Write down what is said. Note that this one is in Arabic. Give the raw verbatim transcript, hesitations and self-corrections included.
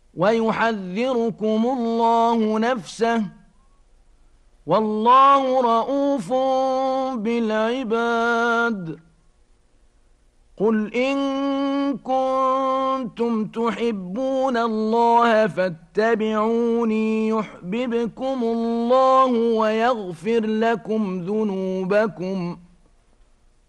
ويحذركم الله نفسه والله رءوف بالعباد. قل إن كنتم تحبون الله فاتبعوني يحببكم الله ويغفر لكم ذنوبكم